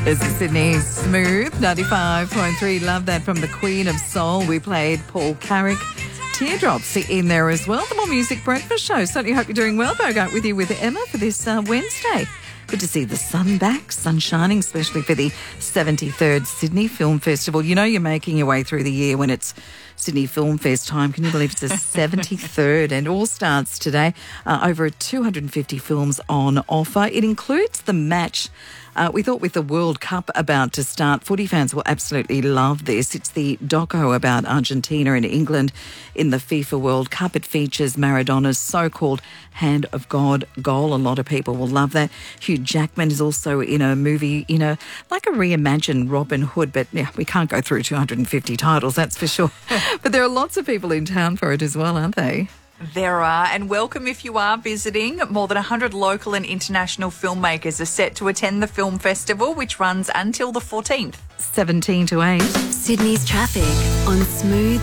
This is Sydney's Smooth 95.3. Love that from the Queen of Soul. We played Paul Carrick. Teardrops in there as well. The More Music Breakfast Show. Certainly hope you're doing well. Bogart with you with Emma for this Wednesday. Good to see the sun back, sun shining, especially for the 73rd Sydney Film Festival. You know you're making your way through the year when it's Sydney Film Fest time. Can you believe it's the 73rd? And all starts today. Over 250 films on offer. It includes The Match. We thought with the World Cup about to start, footy fans will absolutely love this. It's the doco about Argentina and England in the FIFA World Cup. It features Maradona's so-called Hand of God goal. A lot of people will love that. Hugh Jackman is also in a movie, like a reimagined Robin Hood, but yeah, we can't go through 250 titles, that's for sure. But there are lots of people in town for it as well, aren't they? There are, and welcome if you are visiting. More than 100 local and international filmmakers are set to attend the film festival, which runs until the 14th. 17 to 8. Sydney's traffic on Smooth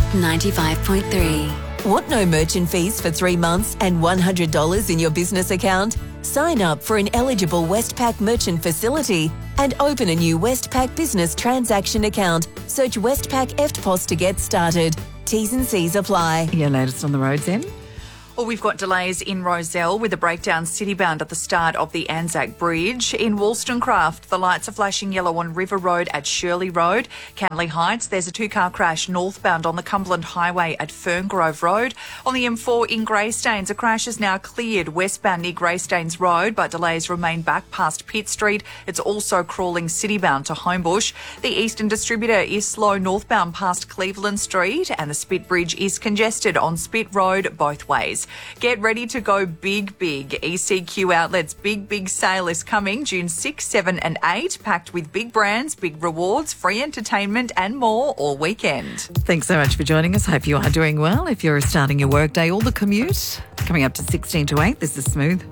95.3. Want no merchant fees for 3 months and $100 in your business account? Sign up for an eligible Westpac merchant facility and open a new Westpac business transaction account. Search Westpac EFTPOS to get started. T's and C's apply. Your latest on the roads, Em? Well, we've got delays in Rozelle with a breakdown citybound at the start of the Anzac Bridge. In Wollstonecraft, the lights are flashing yellow on River Road at Shirley Road. Cantley Heights, there's a two-car crash northbound on the Cumberland Highway at Ferngrove Road. On the M4 in Greystanes, a crash is now cleared westbound near Greystanes Road, but delays remain back past Pitt Street. It's also crawling citybound to Homebush. The Eastern Distributor is slow northbound past Cleveland Street, and the Spit Bridge is congested on Spit Road both ways. Get ready to go big. ECQ Outlets' big sale is coming June 6, 7 and 8, packed with big brands, big rewards, free entertainment and more all weekend. Thanks so much for joining us. Hope you are doing well. If you're starting your workday or the commute, coming up to 16 to 8, this is Smooth.